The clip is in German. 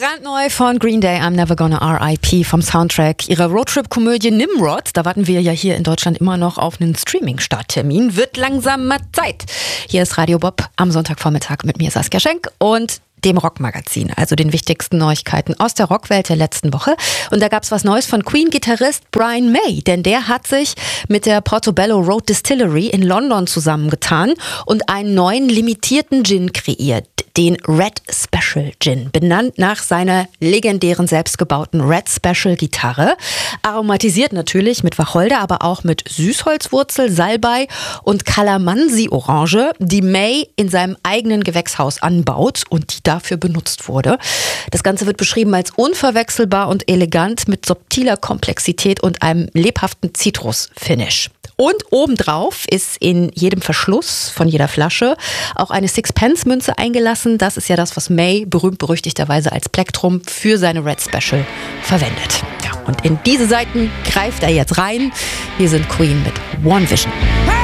Brandneu von Green Day, I'm Never Gonna R.I.P. vom Soundtrack ihrer Roadtrip-Komödie Nimrod. Da warten wir ja hier in Deutschland immer noch auf einen Streaming-Starttermin. Wird langsam mal Zeit. Hier ist Radio Bob am Sonntagvormittag mit mir Saskia Schenk und dem Rockmagazin, also den wichtigsten Neuigkeiten aus der Rockwelt der letzten Woche. Und da gab's was Neues von Queen-Gitarrist Brian May, denn der hat sich mit der Portobello Road Distillery in London zusammengetan und einen neuen limitierten Gin kreiert, den Red Special Gin, benannt nach seiner legendären selbstgebauten Red Special Gitarre. Aromatisiert natürlich mit Wacholder, aber auch mit Süßholzwurzel, Salbei und Kalamansi-Orange, die May in seinem eigenen Gewächshaus anbaut und die dafür benutzt wurde. Das Ganze wird beschrieben als unverwechselbar und elegant mit subtiler Komplexität und einem lebhaften Zitrus-Finish. Und obendrauf ist in jedem Verschluss von jeder Flasche auch eine Sixpence-Münze eingelassen. Das ist ja das, was May berühmt-berüchtigterweise als Plektrum für seine Red Special verwendet. Ja, und in diese Seiten greift er jetzt rein. Wir sind Queen mit One Vision.